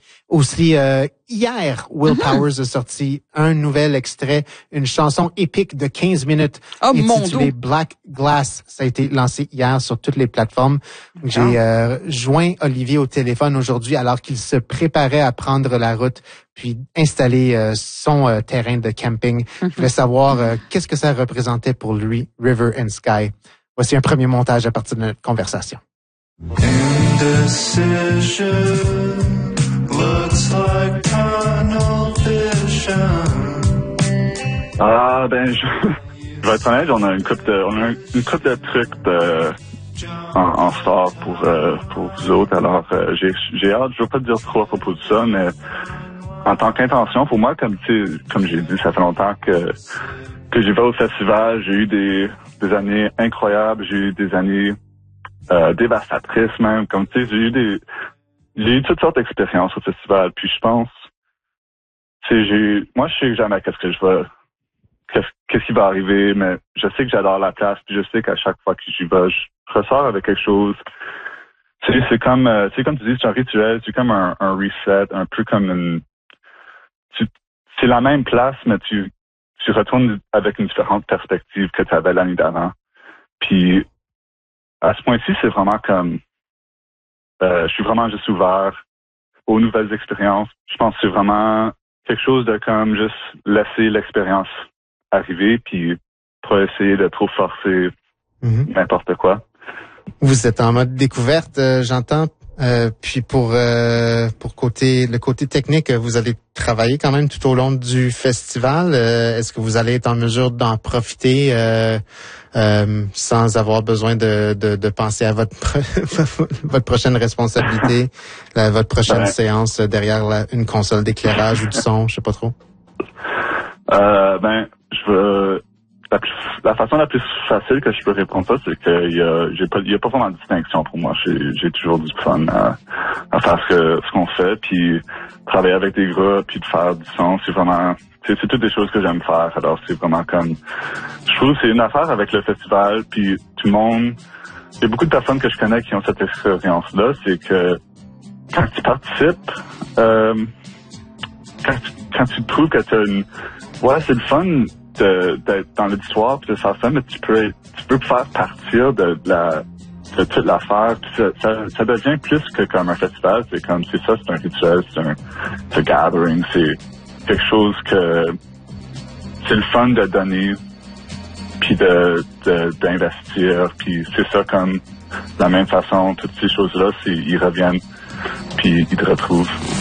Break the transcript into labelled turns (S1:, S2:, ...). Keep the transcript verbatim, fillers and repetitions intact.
S1: Aussi, euh, hier, Will uh-huh. Powers a sorti un nouvel extrait, une chanson épique de quinze minutes
S2: oh,
S1: intitulée Black Glass. Ça a été lancé hier sur toutes les plateformes. J'ai euh, joint Olivier au téléphone aujourd'hui alors qu'il se préparait à prendre la route puis installer euh, son euh, terrain de camping. Uh-huh. Je voulais savoir euh, qu'est-ce que ça représentait pour lui, River and Sky. Voici un premier montage à partir de notre conversation. Indecision looks like tunnel vision.
S3: Ah ben je, je vais être honnête, on a une couple de on a une couple de trucs de en, en store pour euh, pour vous autres. Alors euh, j'ai j'ai hâte, je veux pas te dire trop à propos de ça, mais en tant qu'intention pour moi, comme tu sais, comme j'ai dit, ça fait longtemps que que j'y vais au festival. J'ai eu des des années incroyables, j'ai eu des années Euh, dévastatrice même, comme tu sais, j'ai eu des j'ai eu toutes sortes d'expériences au festival, puis je pense c'est j'ai moi je sais jamais qu'est-ce que je vais qu'est-ce, qu'est-ce qui va arriver, mais je sais que j'adore la place, puis je sais qu'à chaque fois que j'y vais, je ressors avec quelque chose. Tu sais, c'est comme euh, c'est comme tu dis, c'est un rituel, c'est comme un, un reset, un peu comme une tu, c'est la même place, mais tu tu retournes avec une différente perspective que tu avais l'année d'avant. Puis à ce point-ci, c'est vraiment comme euh, je suis vraiment juste ouvert aux nouvelles expériences. Je pense que c'est vraiment quelque chose de comme juste laisser l'expérience arriver puis pas essayer de trop forcer mm-hmm. n'importe quoi.
S1: Vous êtes en mode découverte, euh, j'entends. Euh, puis pour euh, pour côté le côté technique, vous allez travailler quand même tout au long du festival. Euh, est-ce que vous allez être en mesure d'en profiter euh, euh, sans avoir besoin de, de, de penser à votre votre prochaine responsabilité, la, votre prochaine ben, séance derrière la, une console d'éclairage ou du son, je sais pas trop?
S3: Euh, ben, je veux La, plus, la façon la plus facile que je peux répondre ça, c'est qu'il y a, j'ai pas, il y a pas vraiment de distinction pour moi. J'ai, j'ai toujours du fun à, à faire ce, que, ce qu'on fait, puis travailler avec des groupes, puis de faire du son, c'est vraiment, c'est, c'est toutes des choses que j'aime faire. Alors c'est vraiment comme, je trouve que c'est une affaire avec le festival, puis tout le monde, il y a beaucoup de personnes que je connais qui ont cette expérience-là, c'est que quand tu participes, euh, quand tu, quand tu trouves que tu as une, ouais, c'est le fun. De, d'être dans l'auditoire puis de faire ça, mais tu peux tu peux faire partir de, de la de toute l'affaire. Puis ça, ça, ça devient plus que comme un festival. C'est comme c'est ça, c'est un rituel, c'est un, c'est un gathering, c'est quelque chose que c'est le fun de donner puis de, de d'investir. Puis c'est ça comme de la même façon, toutes ces choses-là, c'est ils reviennent puis ils te retrouvent.